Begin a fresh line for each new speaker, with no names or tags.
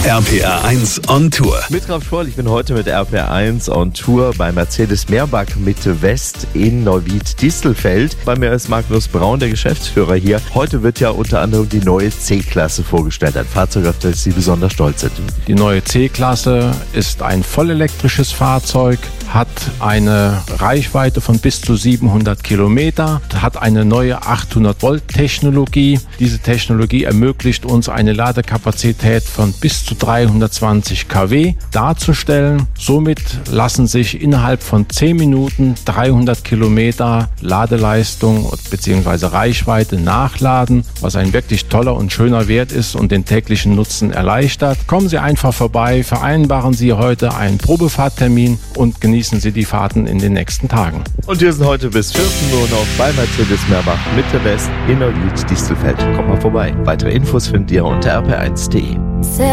RPR 1 on Tour.
Mit Ralf Schwoll, ich bin heute mit RPR 1 on Tour bei Mercedes-Meerbach Mitte West in Neuwied-Distelfeld. Bei mir ist Magnus Braun, der Geschäftsführer hier. Heute wird ja unter anderem die neue C-Klasse vorgestellt, ein Fahrzeug, auf das Sie besonders stolz sind.
Die neue C-Klasse ist ein vollelektrisches Fahrzeug, hat eine Reichweite von bis zu 700 Kilometer, hat eine neue 800-Volt-Technologie. Diese Technologie ermöglicht uns eine Ladekapazität von bis zu 320 kW darzustellen. Somit lassen sich innerhalb von 10 Minuten 300 Kilometer Ladeleistung bzw. Reichweite nachladen, was ein wirklich toller und schöner Wert ist und den täglichen Nutzen erleichtert. Kommen Sie einfach vorbei, vereinbaren Sie heute einen Probefahrttermin und genießen Sie die Fahrten in den nächsten Tagen.
Und wir sind heute bis 14 Uhr noch bei Mercedes-Meerbach Mitte West in Neuwied-Distelfeld. Kommt mal vorbei. Weitere Infos findet ihr unter rp1.de.